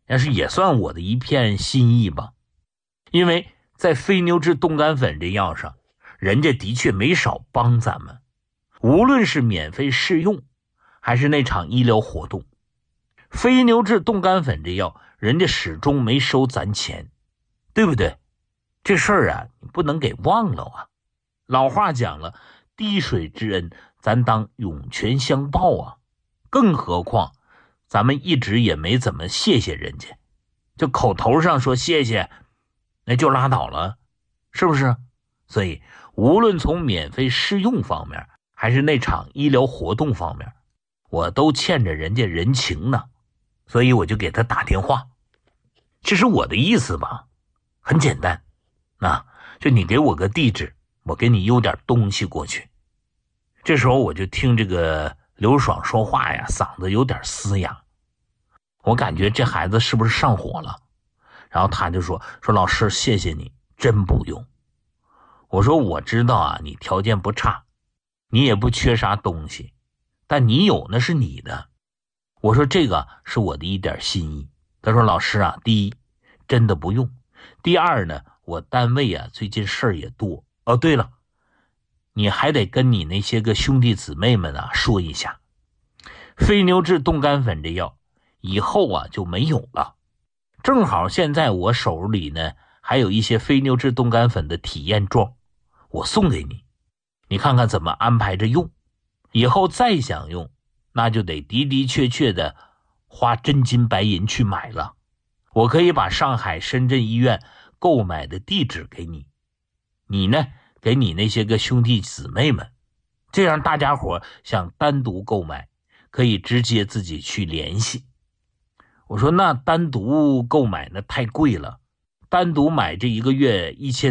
但是也算我的一片心意吧。因为在非牛治冻干粉这药上，人家的确没少帮咱们，无论是免费试用还是那场医疗活动，非牛治冻干粉这药人家始终没收咱钱，对不对？这事儿啊你不能给忘了啊。老话讲了，滴水之恩咱当涌泉相报啊。更何况咱们一直也没怎么谢谢人家，就口头上说谢谢那就拉倒了，是不是？所以无论从免费试用方面还是那场医疗活动方面，我都欠着人家人情呢。所以我就给他打电话。其实我的意思吧很简单，就你给我个地址，我给你邮点东西过去。这时候我就听这个刘爽说话呀，嗓子有点嘶哑，我感觉这孩子是不是上火了。然后他就说老师谢谢你，真不用。我说我知道啊，你条件不差，你也不缺啥东西，但你有那是你的。我说这个是我的一点心意。他说老师啊，第一真的不用，第二呢，我单位啊最近事儿也多。哦对了，你还得跟你那些个兄弟姊妹们啊说一下，非牛治冻干粉这药以后啊就没有了。正好现在我手里呢还有一些非牛治冻干粉的体验装，我送给你，你看看怎么安排着用。以后再想用，那就得的的确确的花真金白银去买了。我可以把上海、深圳医院购买的地址给你，你呢给你那些个兄弟姊妹们，这样大家伙想单独购买可以直接自己去联系。我说那单独购买那太贵了，单独买这一个月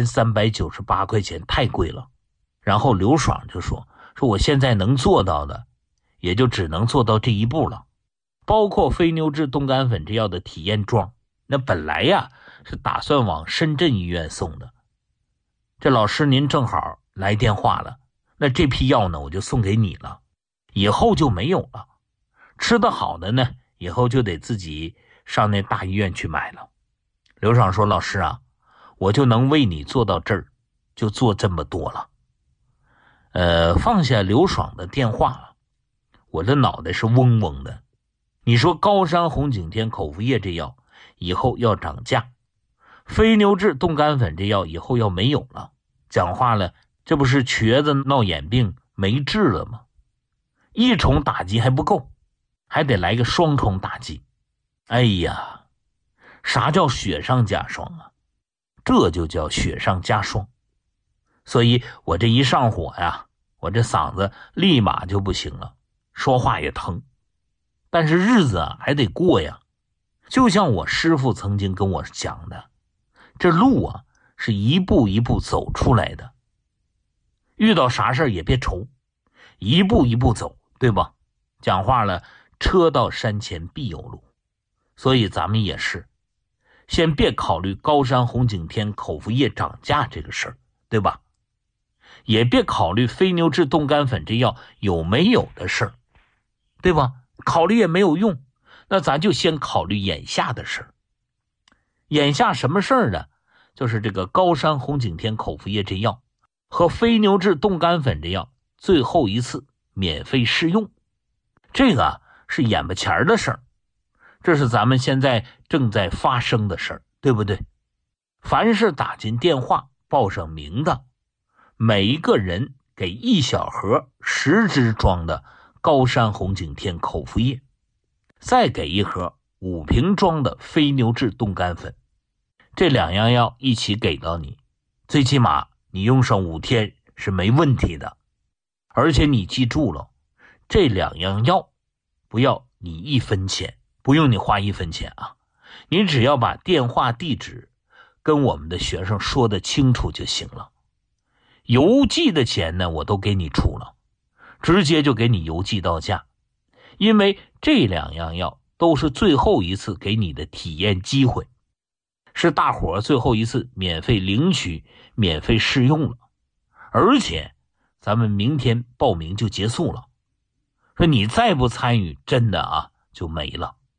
1398块钱太贵了。然后刘爽就说我现在能做到的也就只能做到这一步了，包括非牛治冻干粉这药的体验装，那本来呀是打算往深圳医院送的，这老师您正好来电话了，那这批药呢我就送给你了，以后就没有了，吃得好的呢以后就得自己上那大医院去买了。刘爽说老师啊，我就能为你做到这儿，就做这么多了。放下刘爽的电话，我的脑袋是嗡嗡的。你说高山红景天口服液这药以后要涨价，非牛治冻干粉这药以后要没有了，讲话了，这不是瘸子闹眼病没治了吗？一重打击还不够，还得来个双重打击。哎呀，啥叫雪上加霜啊？这就叫雪上加霜。所以我这一上火呀，我这嗓子立马就不行了，说话也疼。但是日子啊还得过呀，就像我师父曾经跟我讲的，这路啊是一步一步走出来的，遇到啥事也别愁，一步一步走，对吧？讲话了，车到山前必有路。所以咱们也是先别考虑高山红景天口服液涨价这个事儿，对吧？也别考虑非牛治冻干粉这药有没有的事儿，对吧？考虑也没有用，那咱就先考虑眼下的事儿。眼下什么事儿呢？就是这个高山红景天口服液这药和非牛治冻干粉这药最后一次免费试用，这个是眼巴前的事儿，这是咱们现在正在发生的事儿，对不对？凡是打进电话报上名的，每一个人给一小盒10支装的高山红景天口服液，再给一盒5瓶装的非牛治冻干粉，这2样药一起给到你，最起码你用上5天是没问题的。而且你记住了，这2样药不要你1分钱，不用你花1分钱啊，你只要把电话地址跟我们的学生说得清楚就行了。邮寄的钱呢我都给你出了，直接就给你邮寄到家。因为这2样药都是最后一次给你的体验机会，是大伙最后一次免费领取免费试用了，而且咱们明天报名就结束了，说你再不参与真的啊就没了。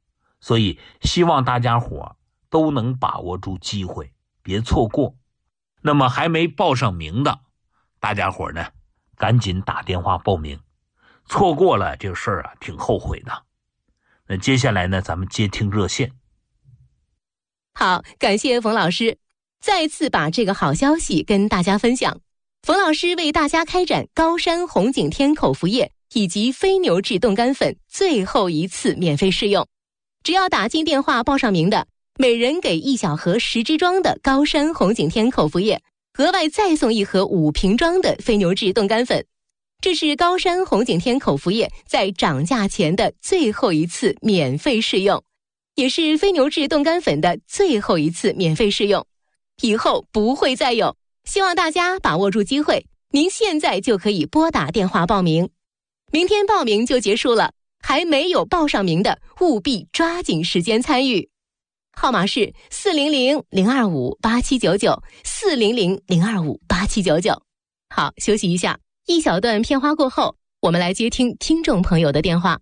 所以希望大家伙都能把握住机会，别错过。那么还没报上名的大家伙呢，赶紧打电话报名，错过了这个事儿啊，挺后悔的。那接下来呢，咱们接听热线。 好，感谢冯老师，再次把这个好消息跟大家分享。冯老师为大家开展高山红景天口服液以及飞牛治冻干粉最后一次免费试用，只要打进电话报上名的，每人给1小盒10支装的高山红景天口服液，额外再送1盒5瓶装的飞牛治冻干粉。这是高山红景天口服液在涨价前的最后一次免费试用，也是飞牛治冻干粉的最后一次免费试用，以后不会再有。希望大家把握住机会，您现在就可以拨打电话报名，明天报名就结束了，还没有报上名的务必抓紧时间参与。号码是400-025-8799 400-025-8799。好，休息一下，一小段片花过后，我们来接听听众朋友的电话。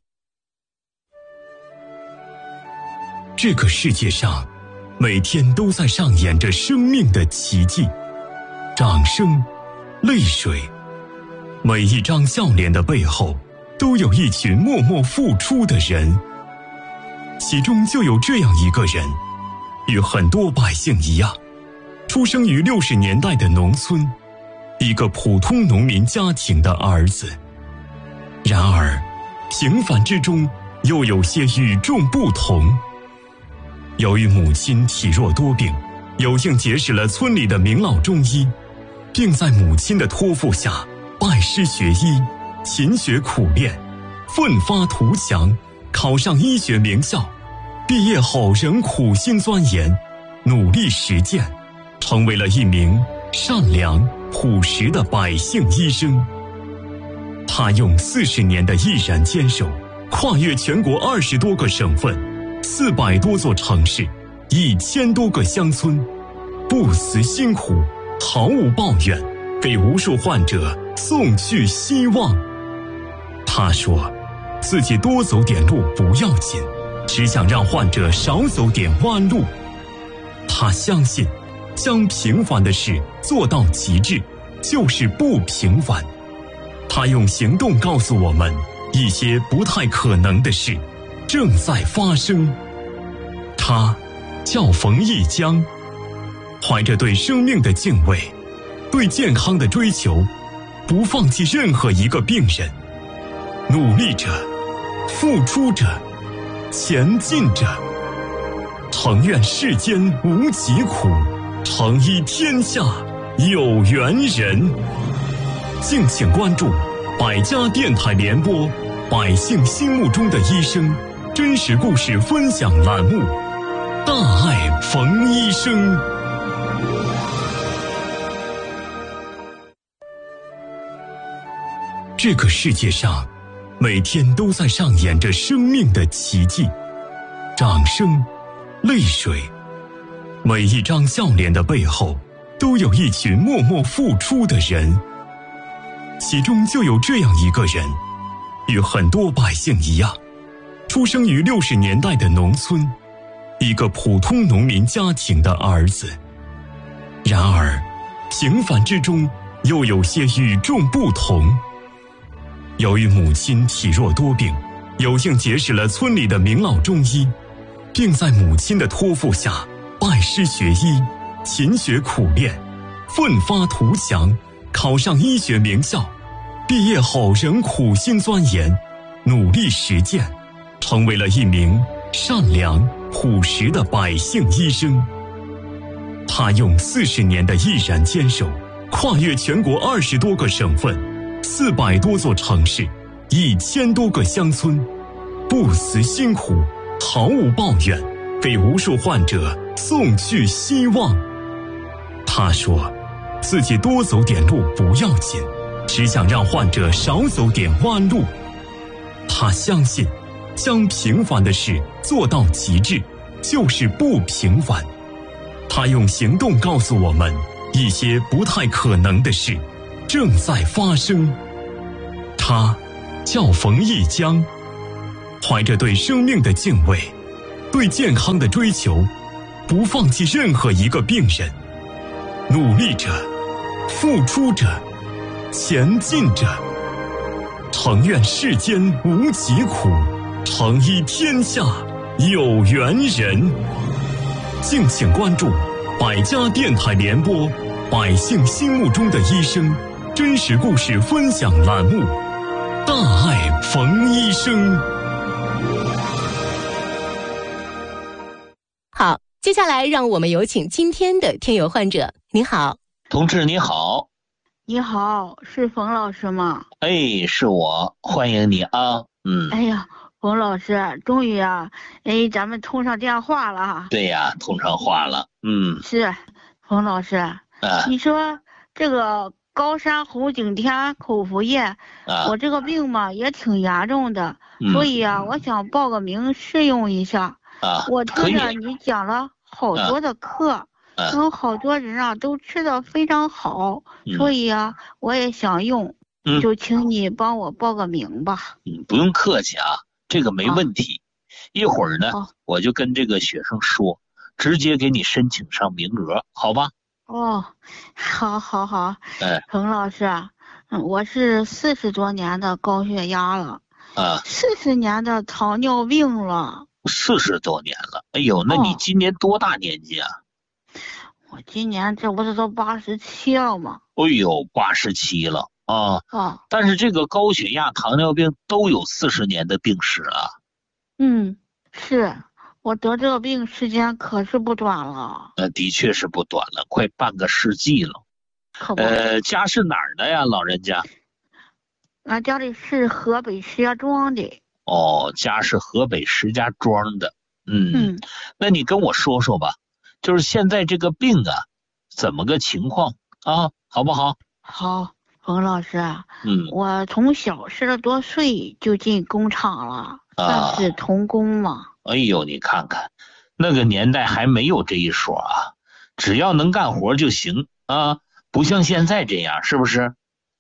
这个世界上每天都在上演着生命的奇迹，掌声，泪水，每一张笑脸的背后都有一群默默付出的人，其中就有这样一个人，与很多百姓一样，出生于60年代的农村，一个普通农民家庭的儿子。然而平凡之中又有些与众不同。由于母亲体弱多病，有幸结识了村里的名老中医，并在母亲的托付下拜师学医，勤学苦练，奋发图强，考上医学名校。毕业后仍苦心钻研，努力实践，成为了一名善良朴实的百姓医生。他用40年的毅然坚守，跨越全国20多个省份，400多座城市，1000多个乡村，不辞辛苦，毫无抱怨，给无数患者送去希望。他说自己多走点路不要紧，只想让患者少走点弯路。他相信将平凡的事做到极致就是不平凡。他用行动告诉我们，一些不太可能的事正在发生。他叫冯一江，怀着对生命的敬畏，对健康的追求，不放弃任何一个病人，努力着，付出着，前进着。诚愿世间无疾苦，诚医天下有缘人。敬请关注百家电台联播百姓心目中的医生真实故事分享栏目，大爱冯医生。这个世界上每天都在上演着生命的奇迹，掌声，泪水，每一张笑脸的背后都有一群默默付出的人，其中就有这样一个人，与很多百姓一样，出生于60年代的农村，一个普通农民家庭的儿子。然而平凡之中又有些与众不同。由于母亲体弱多病，有幸结识了村里的名老中医，并在母亲的托付下拜师学医，勤学苦练，奋发图强，考上医学名校。毕业后仍苦心钻研，努力实践，成为了一名善良朴实的百姓医生。他用40年的毅然坚守，跨越全国20多个省份，400多座城市，1000多个乡村，不辞辛苦，毫无抱怨，给无数患者送去希望。他说自己多走点路不要紧，只想让患者少走点弯路。他相信将平凡的事做到极致就是不平凡。他用行动告诉我们，一些不太可能的事正在发生。他叫冯一江，怀着对生命的敬畏， 对健康的追求，不放弃任何一个病人，努力着，付出着，前进着。诚愿世间无疾苦，诚医天下有缘人。敬请关注百家电台联播百姓心目中的医生真实故事分享栏目，大爱冯医生。 好，接下来让我们有请今天的听友患者。你好， 同志你好。 你好，是冯老师吗？ 哎，是我，欢迎你啊。 哎呀，冯老师，终于啊，咱们通上电话了。 对呀，通上话了。 是，冯老师，你说这个高山红景天口服液，我这个病嘛也挺严重的，所以啊，我想报个名试用一下。我听着你讲了好多的课。有好多人啊都吃的非常好，所以啊我也想用，就请你帮我报个名吧。 不用客气啊，这个没问题。一会儿呢，我就跟这个学生说，直接给你申请上名额，好吧？ 好。冯老师，我是40多年的高血压了，40年的糖尿病了。 40多年了，哎呦，那你今年多大年纪啊？ 我今年这不是都87了吗？ 哎呦，87了啊！但是这个高血压、糖尿病都有40年的病史了。 是我得这个病时间可是不短了。 的确是不短了，快半个世纪了。家是哪儿的呀，老人家？ 俺家里是河北石家庄的。 家是河北石家庄的。那你跟我说说吧。就是现在这个病啊，怎么个情况啊？好不好？ 好，冯老师，我从小10多岁就进工厂了，算是童工嘛。 哎呦，你看看，那个年代还没有这一说啊，只要能干活就行啊，不像现在这样，是不是？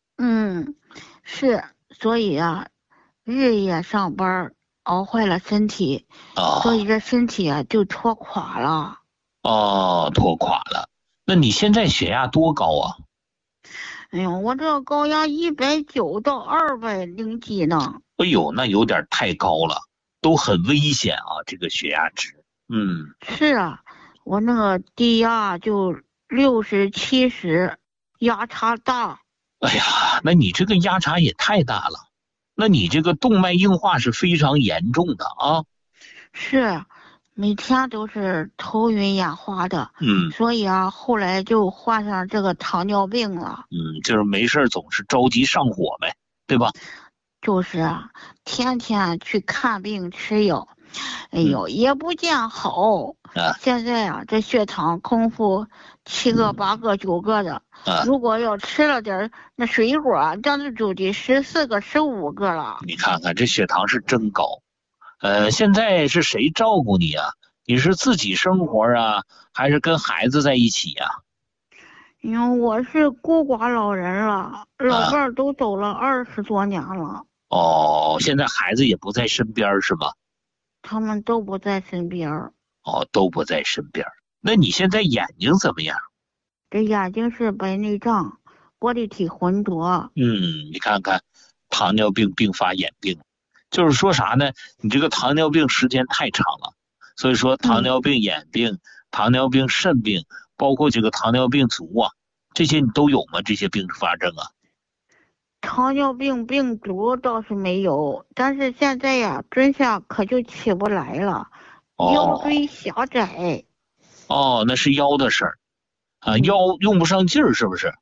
是，所以啊，日夜上班，熬坏了身体，所以这身体啊就拖垮了。 拖垮了。那你现在血压多高啊？ 哎呦，我这高压190到200几呢。 哎呦，那有点太高了，都很危险啊，这个血压值。 是啊，我那个低压就60、70，压差大。 哎呀，那你这个压差也太大了，那你这个动脉硬化是非常严重的啊。 是。每天都是头晕眼花的，所以啊，后来就患上这个糖尿病了。 就是没事总是着急上火呗，对吧？ 就是啊，天天去看病吃药，哎呦，也不见好。现在啊，这血糖空腹7个、8个、9个的，如果要吃了点那水果，这就得14个、15个了。 你看看这血糖是真高。现在是谁照顾你啊？你是自己生活啊，还是跟孩子在一起呀？ 因为我是孤寡老人了，老伴儿都走了20多年了。 现在孩子也不在身边是吧？ 他们都不在身边。 都不在身边。那你现在眼睛怎么样？ 这眼睛是白内障，玻璃体浑浊。 你看看，糖尿病并发眼病。就是说啥呢？你这个糖尿病时间太长了，所以说糖尿病眼病、糖尿病肾病，包括这个糖尿病足啊，这些你都有吗？这些并发症啊？ 糖尿病病足倒是没有，但是现在呀，蹲下可就起不来了，腰椎狭窄。 那是腰的事儿啊，腰用不上劲儿，是不是？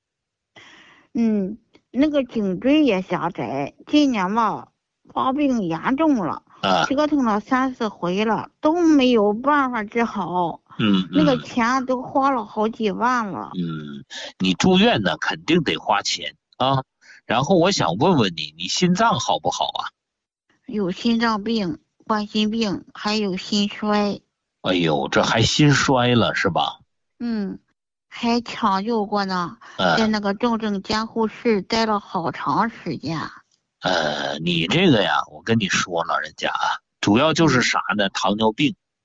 那个颈椎也狭窄，今年吧。发病严重了，折腾了3、4回了，都没有办法治好。那个钱都花了好几万了。 你住院呢，肯定得花钱啊。然后我想问问你，你心脏好不好啊？ 有心脏病、冠心病，还有心衰。 哎呦，这还心衰了是吧？ 还抢救过呢，在那个重症监护室待了好长时间。 你这个呀，我跟你说，老人家啊，主要就是啥呢？糖尿病、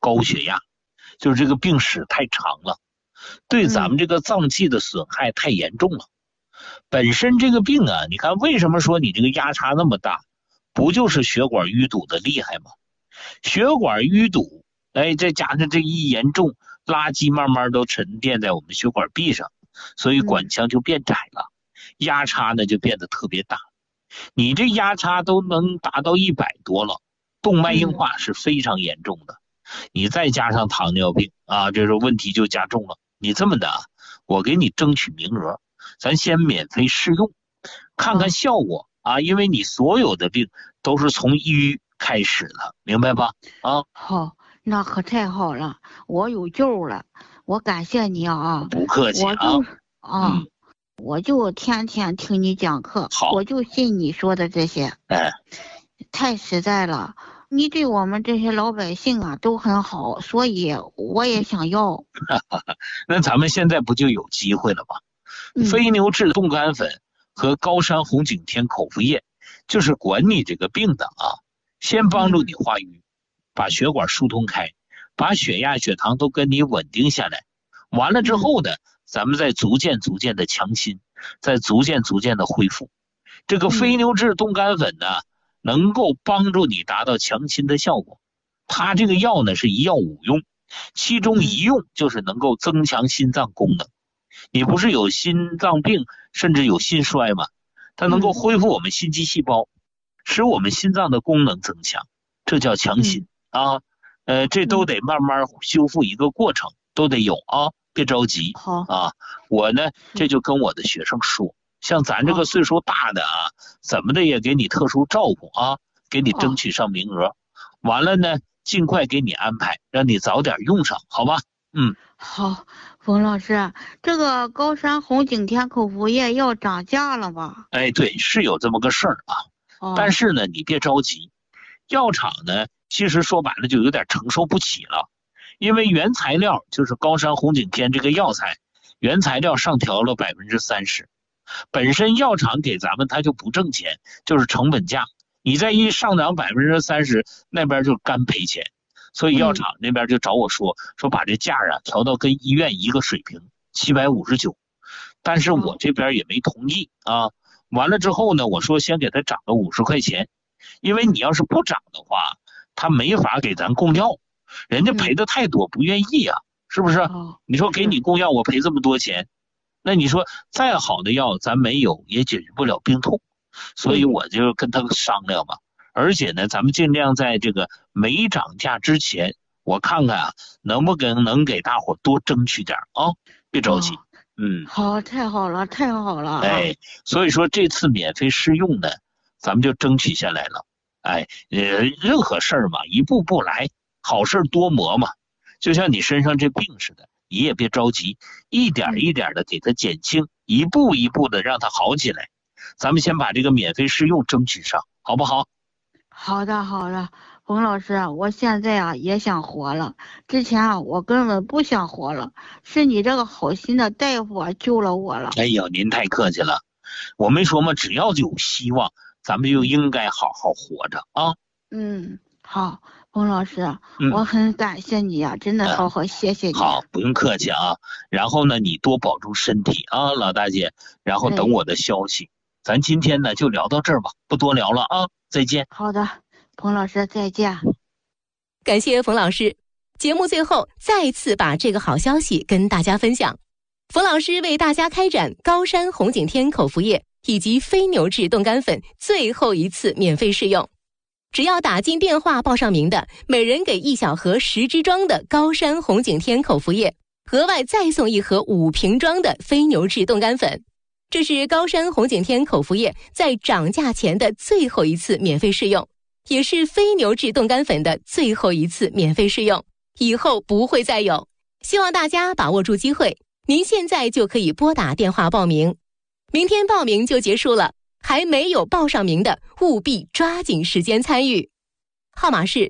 高血压，就是这个病史太长了，对咱们这个脏器的损害太严重了。本身这个病啊，你看为什么说你这个压差那么大，不就是血管淤堵的厉害吗？血管淤堵，再加上这一严重，垃圾慢慢都沉淀在我们血管壁上，所以管腔就变窄了，压差呢就变得特别大。你这压差都能达到100多了，动脉硬化是非常严重的。你再加上糖尿病啊，这时候问题就加重了。你这么的，我给你争取名额，咱先免费试用，看看效果啊，因为你所有的病都是从瘀开始的，明白吧？啊， 好，那可太好了，我有救了，我感谢你啊！ 不客气啊， 我就天天听你讲课，我就信你说的这些，太实在了。你对我们这些老百姓啊都很好，所以我也想要。 那咱们现在不就有机会了吗？非牛治冻干粉和高山红景天口服液就是管你这个病的啊，先帮助你化瘀，把血管疏通开，把血压血糖都跟你稳定下来，完了之后呢，咱们再逐渐的强心，再逐渐的恢复。这个非牛治冻干粉呢，能够帮助你达到强心的效果。它这个药呢是1药5用，其中1用就是能够增强心脏功能。你不是有心脏病甚至有心衰吗？它能够恢复我们心肌细胞，使我们心脏的功能增强，这叫强心啊。这都得慢慢修复一个过程，都得有啊，别着急。 好啊，我呢这就跟我的学生说，像咱这个岁数大的啊，怎么的也给你特殊照顾啊，给你争取上名额，完了呢尽快给你安排，让你早点用上，好吧？ 好，冯老师，这个高山红景天口服液要涨价了吧？ 对，是有这么个事儿啊。但是呢你别着急，药厂呢其实说白了就有点承受不起了，因为原材料就是高山红景天这个药材原材料上调了30%，本身药厂给咱们它就不挣钱，就是成本价，你再一上涨30%，那边就干赔钱。所以药厂那边就找我说把这价啊调到跟医院一个水平759，但是我这边也没同意啊。完了之后呢，我说先给他涨个50块钱，因为你要是不涨的话，他没法给咱供药，人家赔的太多，不愿意啊，是不是？你说给你供药，我赔这么多钱，那你说再好的药咱没有也解决不了病痛，所以我就跟他商量嘛。而且呢，咱们尽量在这个没涨价之前，我看看啊，能不能给大伙多争取点啊，别着急。 好，太好了，太好了。 所以说这次免费试用呢，咱们就争取下来了。任何事儿嘛，一步步来，好事多磨嘛。就像你身上这病似的，你也别着急，一点一点的给它减轻，一步一步的让它好起来。咱们先把这个免费试用争取上，好不好？ 好的，冯老师，我现在啊也想活了，之前啊我根本不想活了，是你这个好心的大夫啊救了我了。 哎呦，您太客气了，我没说吗？只要有希望，咱们就应该好好活着啊。 好，冯老师，我很感谢你啊，真的好谢谢你。 好，不用客气啊。然后呢，你多保重身体啊，老大姐。然后等我的消息。咱今天呢就聊到这儿吧，不多聊了啊，再见。 好的，冯老师再见。 感谢冯老师。节目最后再次把这个好消息跟大家分享，冯老师为大家开展高山红景天口服液以及非牛治冻干粉最后一次免费试用，只要打进电话报上名的，每人给1小盒10支装的高山红景天口服液，额外再送1盒5瓶装的非牛治冻干粉。这是高山红景天口服液在涨价前的最后一次免费试用，也是非牛治冻干粉的最后一次免费试用，以后不会再有。希望大家把握住机会，您现在就可以拨打电话报名，明天报名就结束了，还没有报上名的务必抓紧时间参与。号码是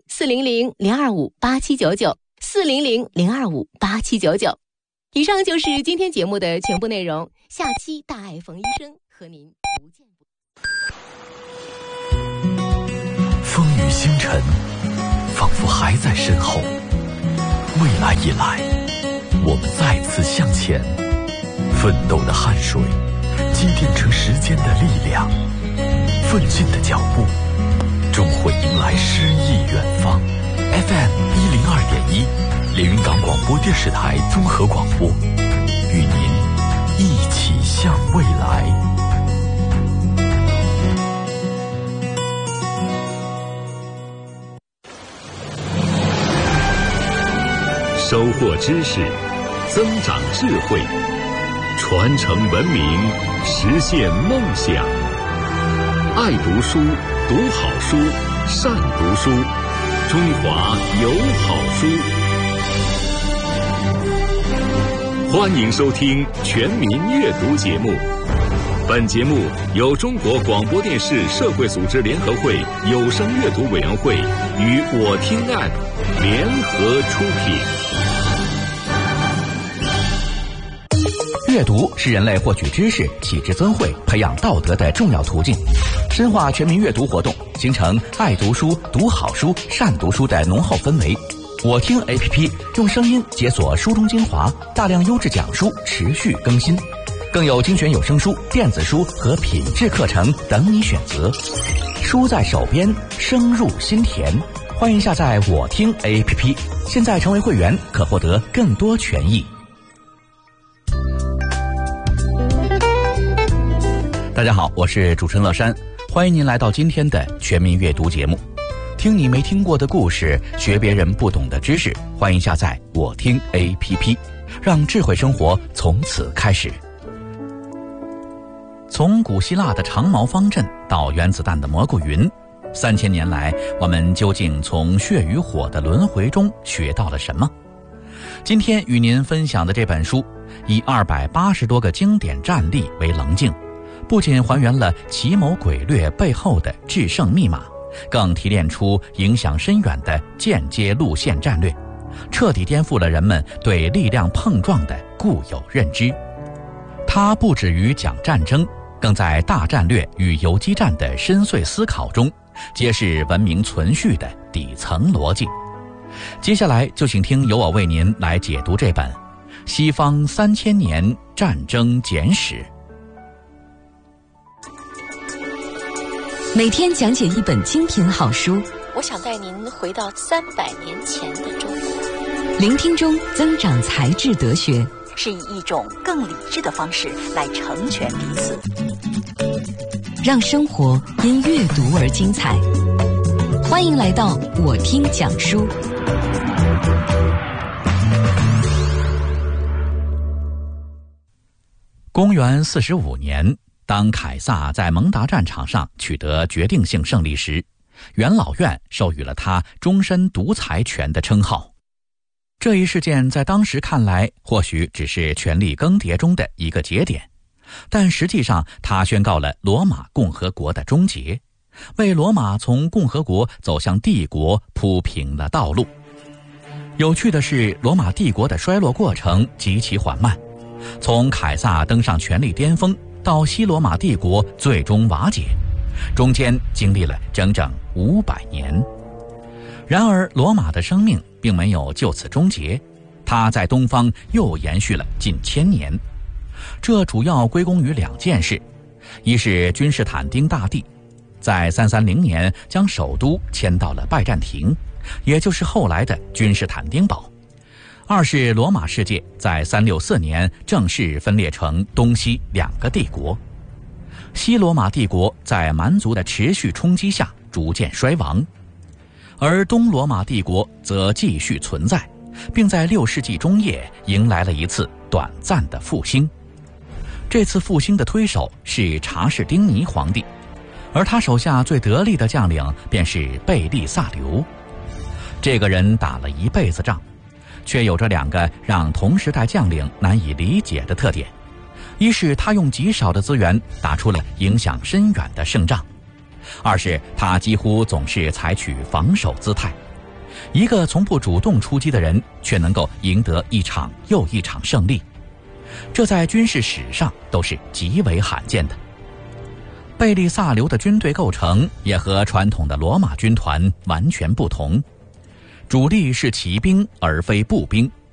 400-025-8799 400-025-8799。以上就是今天节目的全部内容，下期大爱冯医生和您不见不风雨星辰仿佛还在身后， 未来以来，我们再次向前，奋斗的汗水积淀成时间的力量，奋进的脚步终会迎来诗意远方。FM 102.1，连云港广播电视台综合广播，与您一起向未来。 收获知识，增长智慧，传承文明，实现梦想。爱读书，读好书，善读书，中华有好书。欢迎收听全民阅读节目。本节目由中国广播电视社会组织联合会有声阅读委员会与我听 App 联合出品。 阅读是人类获取知识、启智增慧、培养道德的重要途径。深化全民阅读活动，形成爱读书、读好书、善读书的浓厚氛围。我听 APP 用声音解锁书中精华，大量优质讲书持续更新，更有精选有声书、电子书和品质课程等你选择。书在手边，声入心田。欢迎下载我听 APP， 现在成为会员可获得更多权益。大家好，我是主持人乐山，欢迎您来到今天的全民阅读节目。听你没听过的故事，学别人不懂的知识，欢迎下载我听 APP， 让智慧生活从此开始。从古希腊的长矛方阵到原子弹的蘑菇云，3000年来，我们究竟从血与火的轮回中学到了什么？今天与您分享的这本书，以280多个经典战例为棱镜，不仅还原了奇谋诡略背后的制胜密码，更提炼出影响深远的间接路线战略，彻底颠覆了人们对力量碰撞的固有认知。它不止于讲战争，更在大战略与游击战的深邃思考中，揭示文明存续的底层逻辑。接下来就请听由我为您来解读这本《西方3000年战争简史》。 每天讲解一本精品好书， 我想带您回到300年前的中国。 聆听中增长才智德学， 是以一种更理智的方式来成全彼此， 让生活因阅读而精彩。欢迎来到我听讲书。 公元45年，当凯撒在蒙达战场上取得决定性胜利时，元老院授予了他终身独裁权的称号。这一事件在当时看来或许只是权力更迭中的一个节点，但实际上它宣告了罗马共和国的终结，为罗马从共和国走向帝国铺平了道路。有趣的是，罗马帝国的衰落过程极其缓慢，从凯撒登上权力巅峰到西罗马帝国最终瓦解，中间经历了整整500年。然而罗马的生命并没有就此终结，它在东方又延续了近1000年。这主要归功于2件事，一是君士坦丁大帝在330年将首都迁到了拜占庭，也就是后来的君士坦丁堡；二是罗马世界在364年正式分裂成东西2个帝国。西罗马帝国在蛮族的持续冲击下逐渐衰亡，而东罗马帝国则继续存在，并在6世纪中叶迎来了一次短暂的复兴。这次复兴的推手是查士丁尼皇帝，而他手下最得力的将领便是贝利萨留。这个人打了一辈子仗，却有着2个让同时代将领难以理解的特点：一是他用极少的资源打出了影响深远的胜仗；二是他几乎总是采取防守姿态。一个从不主动出击的人，却能够赢得一场又一场胜利，这在军事史上都是极为罕见的。贝利萨留的军队构成也和传统的罗马军团完全不同。 主力是骑兵而非步兵，